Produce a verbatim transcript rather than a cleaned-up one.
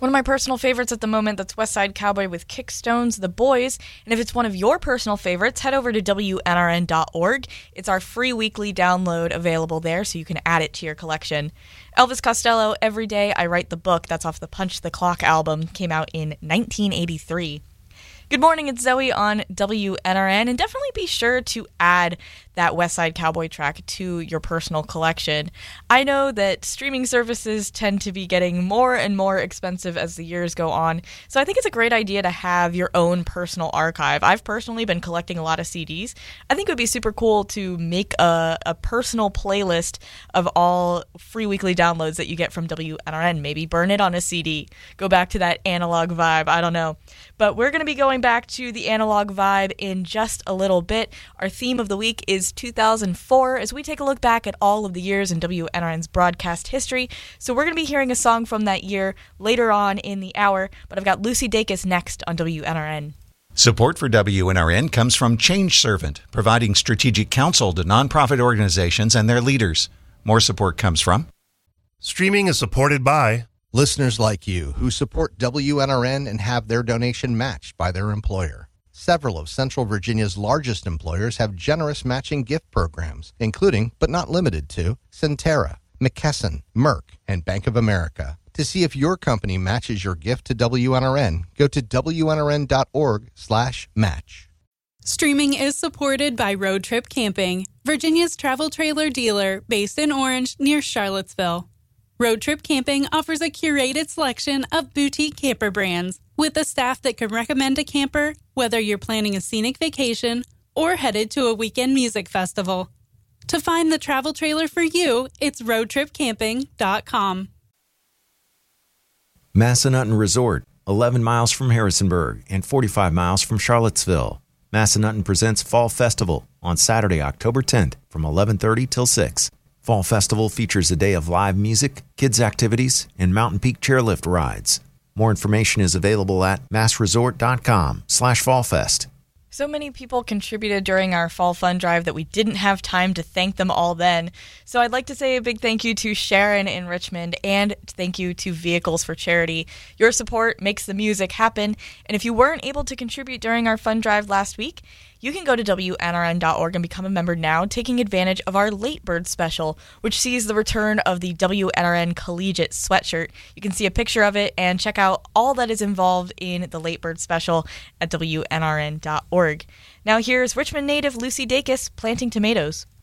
One of my personal favorites at the moment, that's West Side Cowboy with Kickstones, The Boys. And if it's one of your personal favorites, head over to W N R N dot org. It's our free weekly download available there, so you can add it to your collection. Elvis Costello, Every Day I Write the Book, that's off the Punch the Clock album, came out in nineteen eighty-three. Good morning, it's Zoe on W N R N, and definitely be sure to add that West Side Cowboy track to your personal collection. I know that streaming services tend to be getting more and more expensive as the years go on, so I think it's a great idea to have your own personal archive. I've personally been collecting a lot of C Ds. I think it would be super cool to make a, a personal playlist of all free weekly downloads that you get from W N R N. Maybe burn it on a C D. Go back to that analog vibe. I don't know. But we're going to be going back to the analog vibe in just a little bit. Our theme of the week is two thousand four as we take a look back at all of the years in W N R N's broadcast history. So we're going to be hearing a song from that year later on in the hour, but I've got Lucy Dacus next on W N R N. Support for W N R N comes from Change Servant, providing strategic counsel to nonprofit organizations and their leaders. More support comes from Streaming is supported by listeners like you who support W N R N and have their donation matched by their employer. Several of Central Virginia's largest employers have generous matching gift programs, including, but not limited to, Centera, McKesson, Merck, and Bank of America. To see if your company matches your gift to W N R N, go to W N R N dot org slash match. Streaming is supported by Road Trip Camping, Virginia's travel trailer dealer based in Orange near Charlottesville. Road Trip Camping offers a curated selection of boutique camper brands with a staff that can recommend a camper, whether you're planning a scenic vacation or headed to a weekend music festival. To find the travel trailer for you, it's road trip camping dot com. Massanutten Resort, eleven miles from Harrisonburg and forty-five miles from Charlottesville. Massanutten presents Fall Festival on Saturday, October tenth from eleven thirty till six. Fall Festival features a day of live music, kids' activities, and Mountain Peak chairlift rides. More information is available at massresort dot com slash fallfest. So many people contributed during our Fall Fund Drive that we didn't have time to thank them all then. So I'd like to say a big thank you to Sharon in Richmond and thank you to Vehicles for Charity. Your support makes the music happen. And if you weren't able to contribute during our Fund Drive last week, you can go to W N R N dot org and become a member now, taking advantage of our Late Bird special, which sees the return of the W N R N Collegiate sweatshirt. You can see a picture of it and check out all that is involved in the Late Bird special at W N R N dot org. Now here's Richmond native Lucy Dacus planting tomatoes.